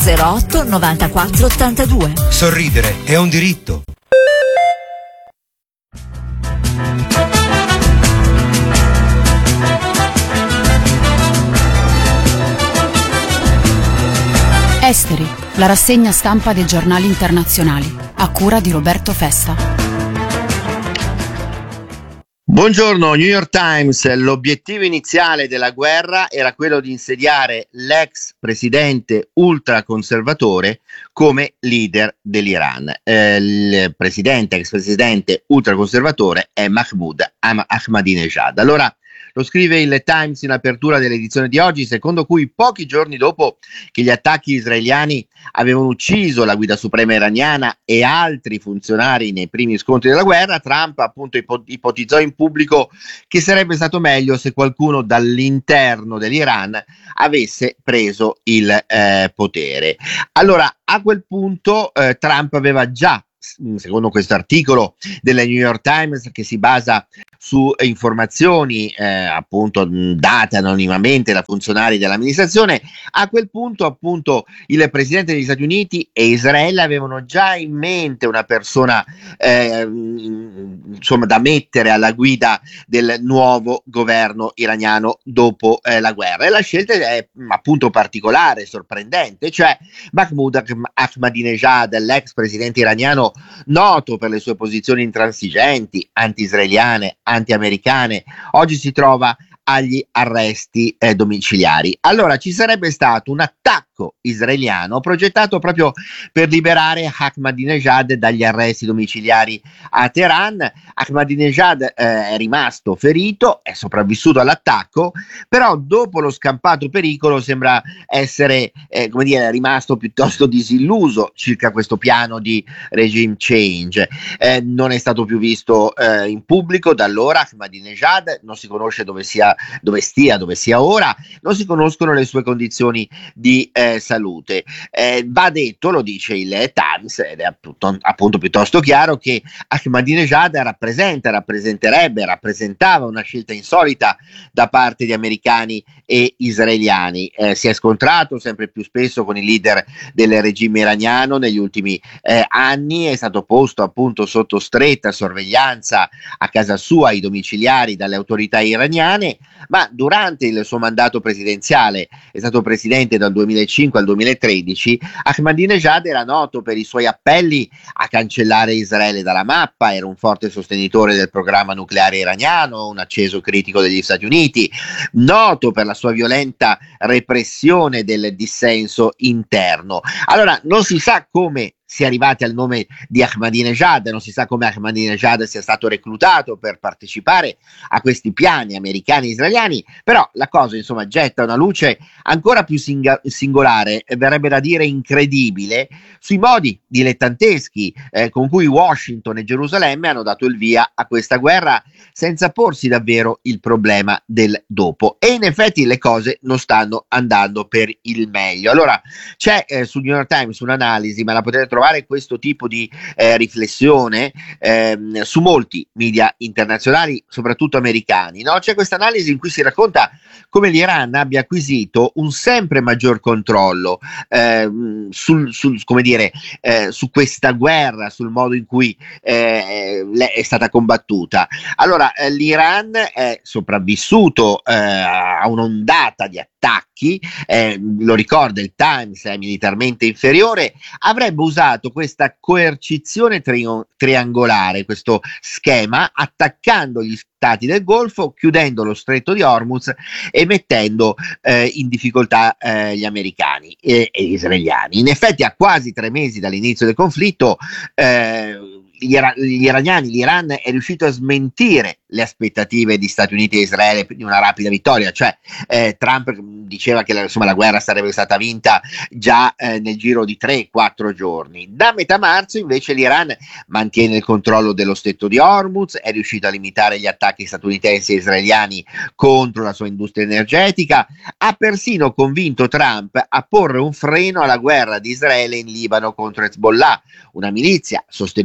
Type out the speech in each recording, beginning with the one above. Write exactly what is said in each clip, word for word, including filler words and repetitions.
zero otto novantaquattro ottantadue. Sorridere è un diritto. Esteri, la rassegna stampa dei giornali internazionali, a cura di Roberto Festa. Buongiorno, New York Times. L'obiettivo iniziale della guerra era quello di insediare l'ex presidente ultraconservatore come leader dell'Iran. Eh, il presidente, ex presidente ultraconservatore è Mahmoud Ahmadinejad. Allora, lo scrive il Times in apertura dell'edizione di oggi, secondo cui pochi giorni dopo che gli attacchi israeliani avevano ucciso la guida suprema iraniana e altri funzionari nei primi scontri della guerra, Trump appunto ipo- ipotizzò in pubblico che sarebbe stato meglio se qualcuno dall'interno dell'Iran avesse preso il eh, potere. Allora, a quel punto eh, Trump aveva già, secondo questo articolo del New York Times che si basa su informazioni eh, appunto date anonimamente da funzionari dell'amministrazione, a quel punto appunto il presidente degli Stati Uniti e Israele avevano già in mente una persona eh, insomma da mettere alla guida del nuovo governo iraniano dopo eh, la guerra, e la scelta è appunto particolare, sorprendente, cioè Mahmoud Ahmadinejad, l'ex presidente iraniano noto per le sue posizioni intransigenti, anti-israeliane, anti-americane, oggi si trova agli arresti eh, domiciliari. Allora ci sarebbe stato un attacco israeliano progettato proprio per liberare Ahmadinejad dagli arresti domiciliari a Teheran. Ahmadinejad eh, è rimasto ferito, è sopravvissuto all'attacco, però dopo lo scampato pericolo sembra essere eh, come dire, rimasto piuttosto disilluso circa questo piano di regime change. Eh, non è stato più visto eh, in pubblico da allora. Ahmadinejad non si conosce dove sia dove stia, dove sia ora, non si conoscono le sue condizioni di eh, salute. Eh, va detto, lo dice il Times, ed è appunto, appunto piuttosto chiaro, che Ahmadinejad rappresenta, rappresenterebbe, rappresentava una scelta insolita da parte di americani e israeliani. Eh, si è scontrato sempre più spesso con il leader del regime iraniano negli ultimi eh, anni, è stato posto appunto sotto stretta sorveglianza a casa sua, ai domiciliari, dalle autorità iraniane, ma durante il suo mandato presidenziale, è stato presidente dal duemilacinque al duemilatredici, Ahmadinejad era noto per i suoi appelli a cancellare Israele dalla mappa, era un forte sostenitore del programma nucleare iraniano, un acceso critico degli Stati Uniti, noto per la sua violenta repressione del dissenso interno. Allora, non si sa come si è arrivati al nome di Ahmadinejad, non si sa come Ahmadinejad sia stato reclutato per partecipare a questi piani americani e israeliani, però la cosa insomma getta una luce ancora più sing- singolare, eh, verrebbe da dire incredibile, sui modi dilettanteschi eh, con cui Washington e Gerusalemme hanno dato il via a questa guerra senza porsi davvero il problema del dopo, e in effetti le cose non stanno andando per il meglio. Allora c'è eh, sul New York Times un'analisi, ma la potete trovare questo tipo di eh, riflessione ehm, su molti media internazionali, soprattutto americani, no? C'è questa analisi in cui si racconta come l'Iran abbia acquisito un sempre maggior controllo ehm, sul, sul, come dire, eh, su questa guerra, sul modo in cui eh, è stata combattuta. Allora eh, l'Iran è sopravvissuto eh, a un'ondata di attacchi, eh, lo ricorda il Times, è militarmente inferiore, avrebbe usato questa coercizione tri- triangolare, questo schema, attaccando gli stati del Golfo, chiudendo lo stretto di Hormuz e mettendo eh, in difficoltà eh, gli americani e, e gli israeliani. In effetti, a quasi tre mesi dall'inizio del conflitto, eh, Gli, ira- gli iraniani, l'Iran è riuscito a smentire le aspettative di Stati Uniti e Israele di una rapida vittoria, cioè eh, Trump diceva che la, insomma, la guerra sarebbe stata vinta già eh, nel giro di tre quattro giorni. Da metà marzo invece l'Iran mantiene il controllo dello stretto di Hormuz, è riuscito a limitare gli attacchi statunitensi e israeliani contro la sua industria energetica, ha persino convinto Trump a porre un freno alla guerra di Israele in Libano contro Hezbollah, una milizia sostenuta dall'Iran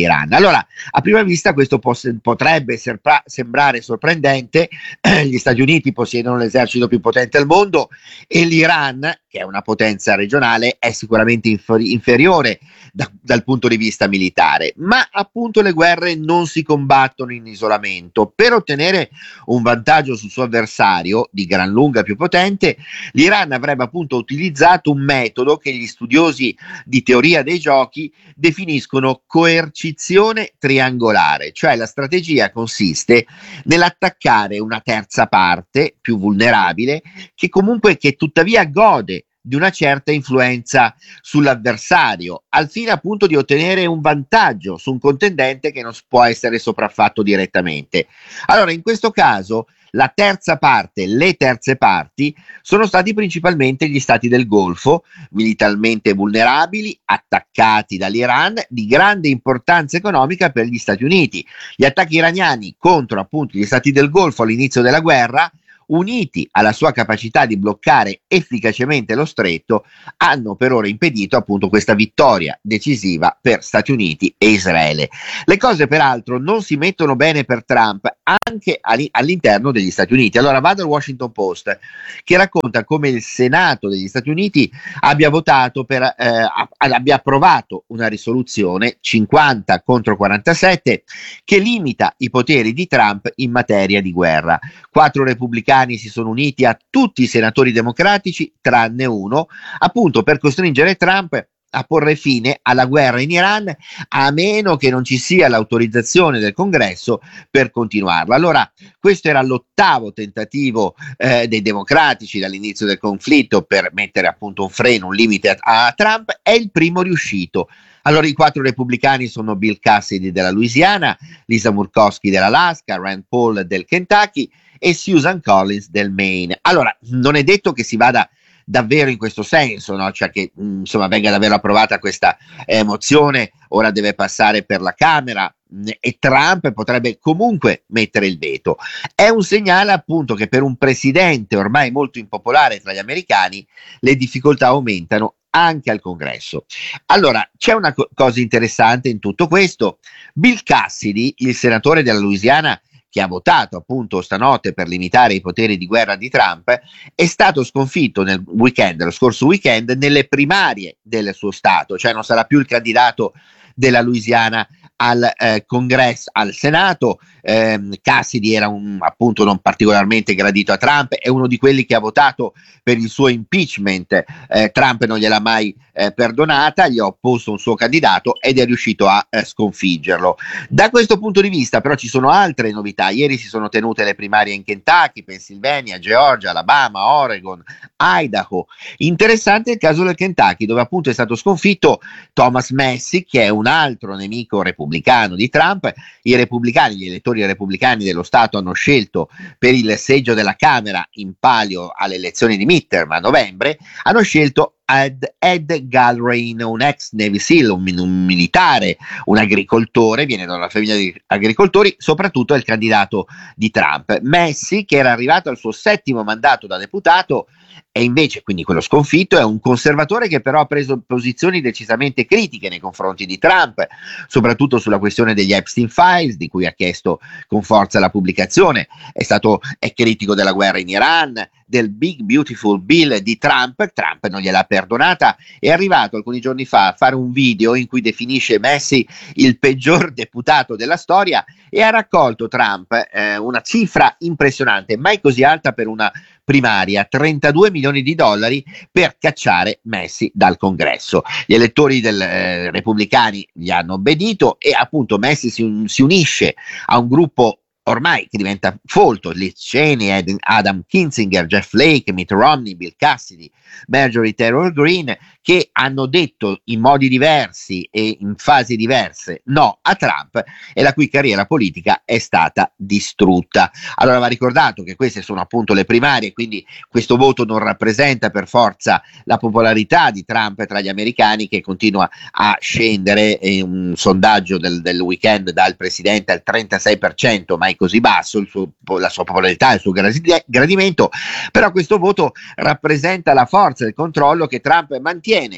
dall'Iran. Allora, a prima vista questo poss- potrebbe serpa- sembrare sorprendente. Gli Stati Uniti possiedono l'esercito più potente al mondo e l'Iran, che è una potenza regionale, è sicuramente infer- inferiore da- dal punto di vista militare, ma appunto le guerre non si combattono in isolamento. Per ottenere un vantaggio sul suo avversario di gran lunga più potente, l'Iran avrebbe appunto utilizzato un metodo che gli studiosi di teoria dei giochi definiscono coercizione triangolare, cioè la strategia consiste nell'attaccare una terza parte più vulnerabile che comunque che tuttavia gode di una certa influenza sull'avversario, al fine appunto di ottenere un vantaggio su un contendente che non può essere sopraffatto direttamente. Allora, in questo caso la terza parte, le terze parti, sono stati principalmente gli stati del Golfo, militarmente vulnerabili, attaccati dall'Iran, di grande importanza economica per gli Stati Uniti. Gli attacchi iraniani contro appunto gli stati del Golfo all'inizio della guerra, uniti alla sua capacità di bloccare efficacemente lo stretto, hanno per ora impedito appunto questa vittoria decisiva per Stati Uniti e Israele. Le cose peraltro non si mettono bene per Trump anche all'interno degli Stati Uniti. Allora vado al Washington Post, che racconta come il Senato degli Stati Uniti abbia votato per, eh, abbia approvato una risoluzione cinquanta contro quarantasette che limita i poteri di Trump in materia di guerra. Quattro repubblicani si sono uniti a tutti i senatori democratici tranne uno, appunto per costringere Trump a porre fine alla guerra in Iran, a meno che non ci sia l'autorizzazione del Congresso per continuarla. Allora, questo era l'ottavo tentativo eh, dei democratici dall'inizio del conflitto per mettere appunto un freno, un limite a, a Trump, è il primo riuscito. Allora i quattro repubblicani sono Bill Cassidy della Louisiana, Lisa Murkowski dell'Alaska, Rand Paul del Kentucky e Susan Collins del Maine. Allora, non è detto che si vada davvero in questo senso, no? Cioè che mh, insomma venga davvero approvata questa eh, mozione, ora deve passare per la Camera mh, e Trump potrebbe comunque mettere il veto. È un segnale appunto che per un presidente ormai molto impopolare tra gli americani le difficoltà aumentano anche al Congresso. Allora, c'è una co- cosa interessante in tutto questo. Bill Cassidy, il senatore della Louisiana, che ha votato appunto stanotte per limitare i poteri di guerra di Trump, è stato sconfitto nel weekend, lo scorso weekend, nelle primarie del suo stato, cioè non sarà più il candidato della Louisiana al eh, Congresso, al Senato. eh, Cassidy era un, appunto non particolarmente gradito a Trump, è uno di quelli che ha votato per il suo impeachment. eh, Trump non gliel'ha mai eh, perdonata, gli ha opposto un suo candidato ed è riuscito a eh, sconfiggerlo. Da questo punto di vista però ci sono altre novità. Ieri si sono tenute le primarie in Kentucky, Pennsylvania, Georgia, Alabama, Oregon, Idaho. Interessante il caso del Kentucky, dove appunto è stato sconfitto Thomas Massie, che è un altro nemico repubblicano di Trump. I repubblicani, gli elettori repubblicani dello Stato hanno scelto per il seggio della Camera in palio alle elezioni di midterm a novembre, hanno scelto Ed, Ed Galbraith, un ex Navy SEAL, un, un militare, un agricoltore, viene da una famiglia di agricoltori, soprattutto è il candidato di Trump. Massie, che era arrivato al suo settimo mandato da deputato, e invece, quindi quello sconfitto, è un conservatore che però ha preso posizioni decisamente critiche nei confronti di Trump, soprattutto sulla questione degli Epstein Files, di cui ha chiesto con forza la pubblicazione. È stato è critico della guerra in Iran, del Big Beautiful Bill di Trump. Trump non gliel'ha perdonata. È arrivato alcuni giorni fa a fare un video in cui definisce Massie il peggior deputato della storia e ha raccolto Trump eh, una cifra impressionante, mai così alta per una primaria, trentadue milioni di dollari per cacciare Massie dal Congresso. Gli elettori del, eh, repubblicani gli hanno obbedito e appunto Massie si, un, si unisce a un gruppo ormai che diventa folto: Liz Cheney, Adam Kinzinger, Jeff Flake, Mitt Romney, Bill Cassidy, Marjorie Taylor Greene, che hanno detto in modi diversi e in fasi diverse no a Trump e la cui carriera politica è stata distrutta. Allora va ricordato che queste sono appunto le primarie, quindi questo voto non rappresenta per forza la popolarità di Trump tra gli americani, che continua a scendere. In un sondaggio del, del weekend dal presidente al trentasei per cento, mai così basso il suo, la sua popolarità, il suo gradimento, però questo voto rappresenta la forza del controllo che Trump mantiene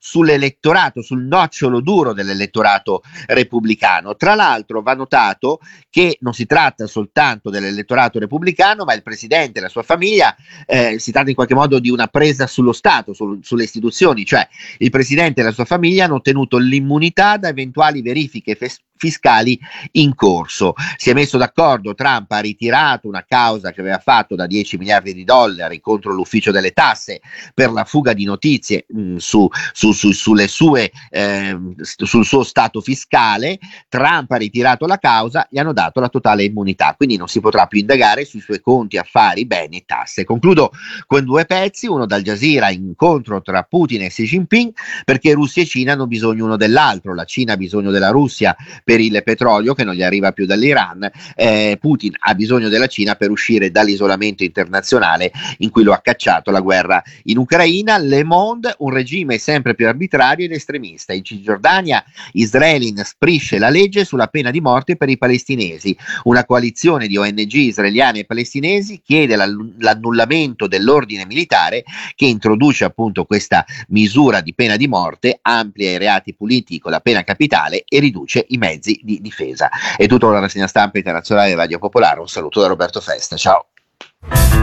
sull'elettorato, sul nocciolo duro dell'elettorato repubblicano. Tra l'altro va notato che non si tratta soltanto dell'elettorato repubblicano, ma il presidente e la sua famiglia, eh, si tratta in qualche modo di una presa sullo Stato, sul, sulle istituzioni, cioè il presidente e la sua famiglia hanno ottenuto l'immunità da eventuali verifiche fes- fiscali in corso. Si è messo d'accordo, Trump ha ritirato una causa che aveva fatto da dieci miliardi di dollari contro l'ufficio delle tasse per la fuga di notizie mh, su, su, su, sulle sue, eh, sul suo stato fiscale. Trump ha ritirato la causa, gli hanno dato la totale immunità, quindi non si potrà più indagare sui suoi conti, affari, beni e tasse. Concludo con due pezzi, uno dal Jazeera, incontro tra Putin e Xi Jinping, perché Russia e Cina hanno bisogno uno dell'altro, la Cina ha bisogno della Russia per il petrolio che non gli arriva più dall'Iran, eh, Putin ha bisogno della Cina per uscire dall'isolamento internazionale in cui lo ha cacciato la guerra in Ucraina. Le Monde, un regime sempre più arbitrario ed estremista. In Cisgiordania Israele inasprisce la legge sulla pena di morte per i palestinesi. Una coalizione di O N G israeliane e palestinesi chiede l'annullamento dell'ordine militare che introduce appunto questa misura di pena di morte, amplia i reati puniti con la pena capitale e riduce i mezzi di difesa. È tutto la rassegna stampa internazionale di Radio Popolare. Un saluto da Roberto Festa, ciao.